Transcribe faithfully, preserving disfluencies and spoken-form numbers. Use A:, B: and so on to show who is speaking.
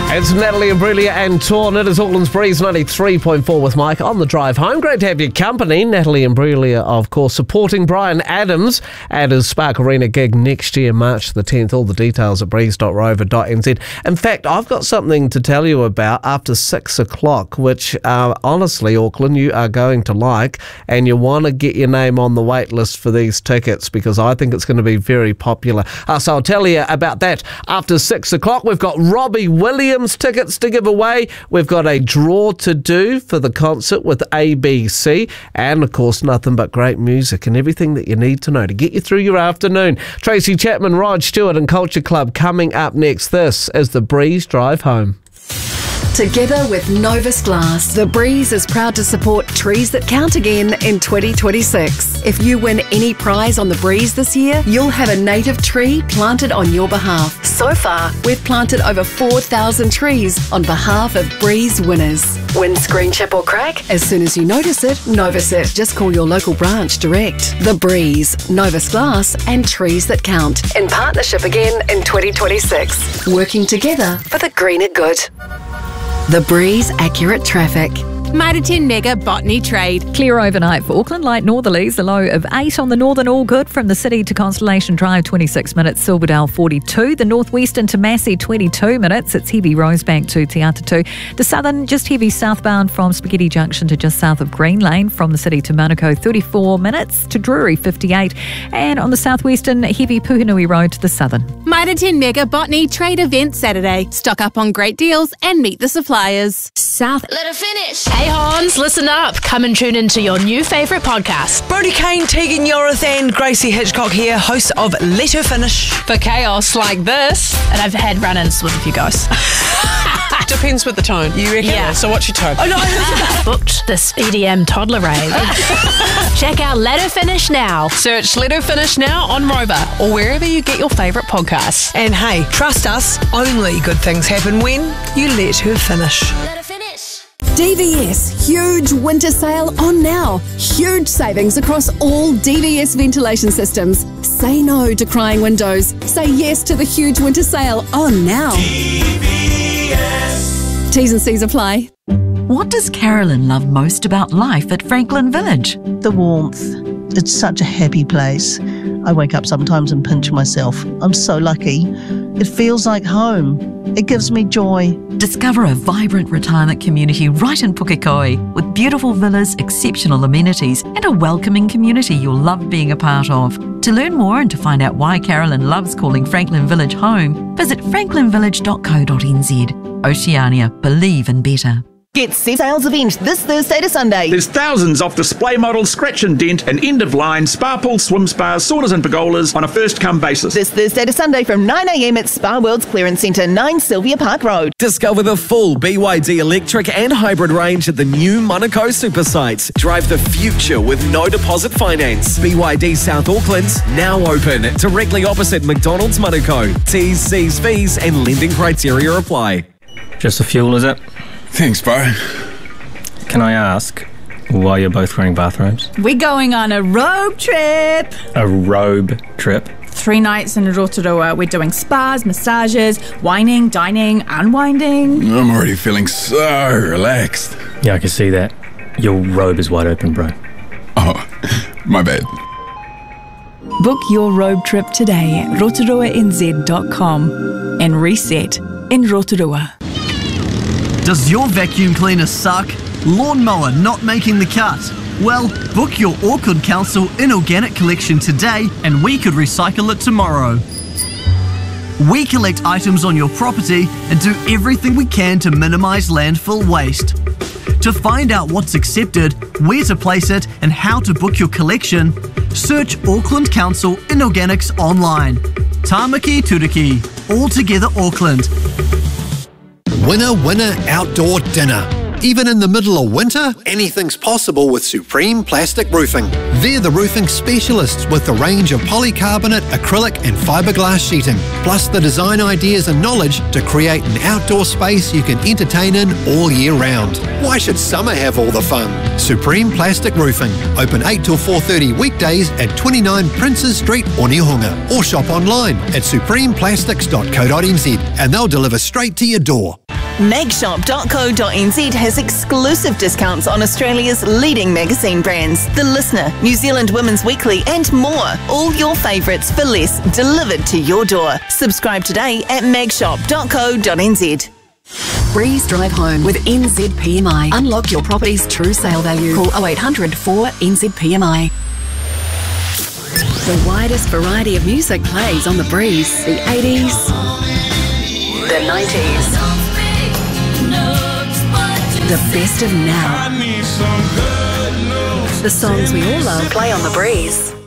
A: It's Natalie Imbruglia and Torn. It is Auckland's Breeze ninety-three point four with Mike on the drive home. Great to have your company. Natalie Imbruglia, of course, supporting Bryan Adams at his Spark Arena gig next year, March the tenth. All the details at breeze dot rover dot n z. In fact, I've got something to tell you about after six o'clock, which uh, honestly, Auckland, you are going to like, and you want to get your name on the wait list for these tickets because I think it's going to be very popular. Uh, so I'll tell you about that after six o'clock. We've got Robbie Williams tickets to give away. We've got a draw to do for the concert with A B C, and of course nothing but great music and everything that you need to know to get you through your afternoon. Tracy Chapman, Rod Stewart and Culture Club coming up next. This is the Breeze Drive Home.
B: Together with Novus Glass, The Breeze is proud to support Trees That Count again in twenty twenty-six. If you win any prize on The Breeze this year, you'll have a native tree planted on your behalf. So far, we've planted over four thousand trees on behalf of Breeze winners. Windscreen chip or crack? As soon as you notice it, Novus it. Just call your local branch direct. The Breeze, Novus Glass and Trees That Count. In partnership again in twenty twenty-six. Working together for the greener good. The Breeze Accurate Traffic.
C: Mitre ten Mega Botany Trade.
D: Clear overnight for Auckland, light northerlies, a low of eight on the northern, all good from the city to Constellation Drive, twenty-six minutes, Silverdale forty-two, the northwestern to Massey, twenty-two minutes, it's heavy Rosebank to Te Atatu, the southern just heavy southbound from Spaghetti Junction to just south of Green Lane, from the city to Manukau, thirty-four minutes, to Drury, fifty-eight, and on the southwestern, heavy Puhinui Road to the southern.
C: Mitre ten Mega Botany Trade event Saturday. Stock up on great deals and meet the suppliers. South.
E: Let her finish.
F: Hey Hans, listen up. Come and tune into your new favourite podcast.
G: Brodie Kane, Tegan Yorith and Gracie Hitchcock here, hosts of Let Her Finish.
F: For chaos like this. And I've had run-ins with a few guys.
G: Depends with the tone. You reckon?
F: Yeah.
G: So what's your tone?
F: Oh no, booked this E D M toddler rave. Check out Let Her Finish now. Search Let Her Finish now on Rover or wherever you get your favourite podcasts.
G: And hey, trust us, only good things happen when you let her finish.
E: Let her finish.
B: D V S, huge winter sale on now. Huge savings across all D V S ventilation systems. Say no to crying windows. Say yes to the huge winter sale on now.
H: D V S.
B: T's and C's apply.
I: What does Carolyn love most about life at Franklin Village?
J: The warmth. It's such a happy place. I wake up sometimes and pinch myself. I'm so lucky. It feels like home. It gives me joy.
I: Discover a vibrant retirement community right in Pukekohe with beautiful villas, exceptional amenities and a welcoming community you'll love being a part of. To learn more and to find out why Carolyn loves calling Franklin Village home, visit franklin village dot co dot n z. Oceania, believe in better.
K: Get Set Sales event this Thursday to Sunday.
L: There's thousands off display models, scratch and dent, and end-of-line spa pools, swim spas, saunas and pergolas on a first-come basis.
K: This Thursday to Sunday from nine a m at Spa World's Clearance Centre, nine Sylvia Park Road.
M: Discover the full B Y D electric and hybrid range at the new Manukau super sites. Drive the future with no deposit finance. B Y D South Auckland's now open, directly opposite McDonald's Manukau. T's, C's, V's and lending criteria apply.
N: Just the fuel, is it?
O: Thanks, bro.
N: Can I ask why you're both wearing bathrobes?
P: We're going on a robe trip.
N: A robe trip?
P: Three nights in Rotorua. We're doing spas, massages, wining, dining, unwinding.
O: I'm already feeling so relaxed.
N: Yeah, I can see that. Your robe is wide open, bro.
O: Oh, my bad.
Q: Book your robe trip today at rotorua n z dot com and reset in Rotorua.
R: Does your vacuum cleaner suck? Lawnmower not making the cut? Well, book your Auckland Council inorganic collection today and we could recycle it tomorrow. We collect items on your property and do everything we can to minimise landfill waste. To find out what's accepted, where to place it and how to book your collection, search Auckland Council Inorganics online. Tāmaki Turiki, all together Auckland.
S: Winner, winner, outdoor dinner. Even in the middle of winter, anything's possible with Supreme Plastic Roofing. They're the roofing specialists with the range of polycarbonate, acrylic and fiberglass sheeting, plus the design ideas and knowledge to create an outdoor space you can entertain in all year round. Why should summer have all the fun? Supreme Plastic Roofing, open eight till four thirty weekdays at twenty-nine Princes Street, Onehunga, or shop online at supreme plastics dot co dot n z and they'll deliver straight to your door.
K: meg shop dot co dot n z has exclusive discounts on Australia's leading magazine brands, The Listener, New Zealand Women's Weekly and more. All your favourites for less, delivered to your door. Subscribe today at meg shop dot co dot n z.
B: Breeze Drive Home with N Z P M I. Unlock your property's true sale value. Call oh eight hundred four N Z P M I. The widest variety of music plays on the Breeze. The eighties, the nineties, the best of now. The songs we all love play on the Breeze.